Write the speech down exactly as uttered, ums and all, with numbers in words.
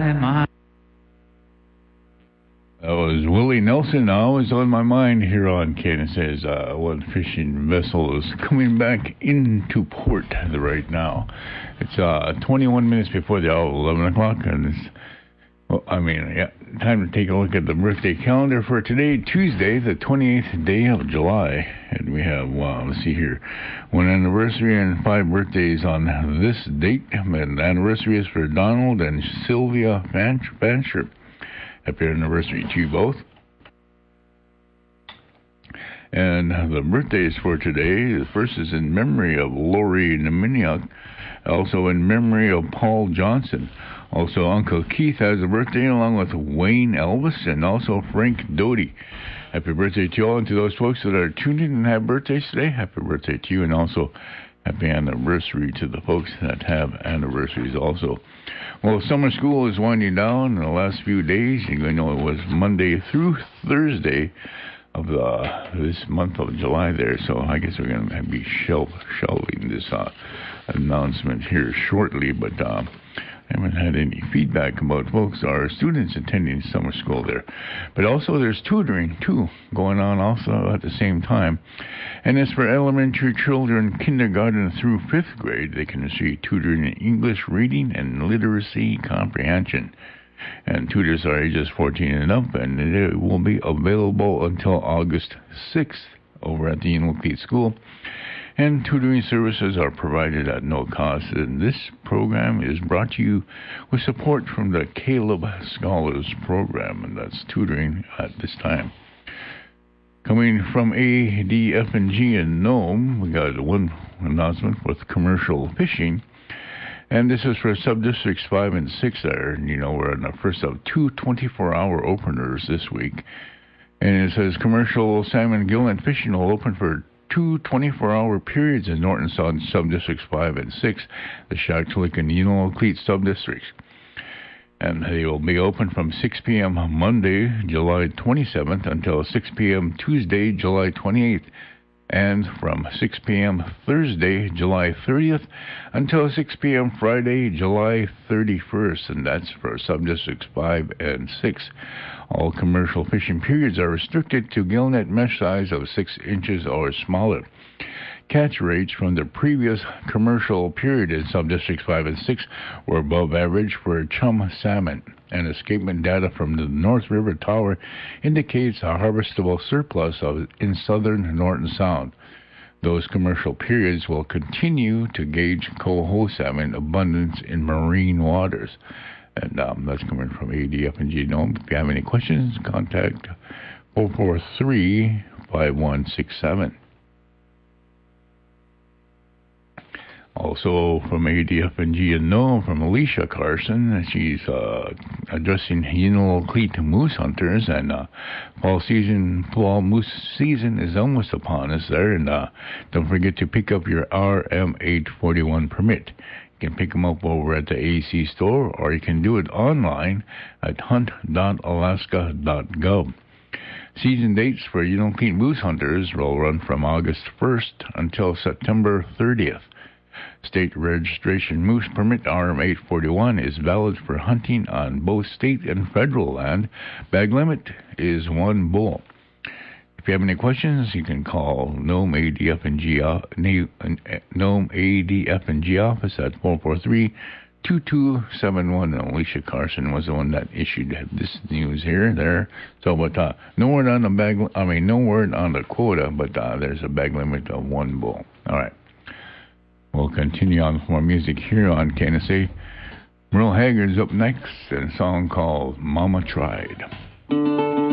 my. That was Willie Nelson. Always on my mind here on Candace says uh, one fishing vessel is coming back into port right now. It's uh, twenty-one minutes before the hour, eleven o'clock, and it's, well, I mean, yeah, time to take a look at the birthday calendar for today, Tuesday, the twenty-eighth day of July. And we have, well, let's see here, one anniversary and five birthdays on this date. And the anniversary is for Donald and Sylvia Fancher. Happy anniversary to you both. And the birthdays for today, the first is in memory of Lori Neminiak, also in memory of Paul Johnson. Also, Uncle Keith has a birthday along with Wayne Elvis and also Frank Doty. Happy birthday to you all, and to those folks that are tuned in and have birthdays today, happy birthday to you, and also happy anniversary to the folks that have anniversaries also. Well, summer school is winding down in the last few days. You know, it was Monday through Thursday of uh, this month of July there, so I guess we're going to be shelf, shelving this uh, announcement here shortly, but uh, I haven't had any feedback about folks, our students attending summer school there. But also there's tutoring, too, going on also at the same time. And as for elementary children, kindergarten through fifth grade, they can receive tutoring in English reading and literacy comprehension. And tutors are ages fourteen and up, and it will be available until August sixth over at the Unalakleet School. And tutoring services are provided at no cost. And this program is brought to you with support from the Caleb Scholars Program, and that's tutoring at this time. Coming from A D F and G in Nome, we got one announcement with commercial fishing. And this is for sub-districts five and six there. And, you know, we're in the first of two twenty-four hour openers this week. And it says commercial salmon gillnet fishing will open for two twenty-four hour periods in Norton South sub-districts five and six, the Shaktoolik and Unalakleet sub-districts. And they will be open from six p.m. Monday, July twenty-seventh, until six p.m. Tuesday, July twenty-eighth. And from six p.m. Thursday, July thirtieth, until six p.m. Friday, July thirty-first, and that's for sub-districts five and six. All commercial fishing periods are restricted to gillnet mesh size of six inches or smaller. Catch rates from the previous commercial period in sub-districts five and six were above average for chum salmon, and escapement data from the North River Tower indicates a harvestable surplus of, in southern Norton Sound. Those commercial periods will continue to gauge coho salmon abundance in marine waters. And um, that's coming from A D F and G Nome. If you have any questions, contact four four three, five one six seven. Also from A D F and G and Nome, from Alicia Carson. She's uh, addressing Unalakleet moose hunters, and uh, fall season, fall moose season is almost upon us there. And uh, don't forget to pick up your R M eight forty-one permit. You can pick them up over at the A C store, or you can do it online at hunt dot alaska dot gov. Season dates for Unalakleet moose hunters will run from August first until September thirtieth. State registration moose permit R M eight forty-one is valid for hunting on both state and federal land. Bag limit is one bull. If you have any questions, you can call Nome A D F and G Nome A D F and G office at four four three, two two seven one. And Alicia Carson was the one that issued this news here. There, so but uh, no word on the bag. I mean, no word on the quota, but uh, there's a bag limit of one bull. All right. We'll continue on with more music here on K N S A. Merle Haggard's up next, and a song called Mama Tried.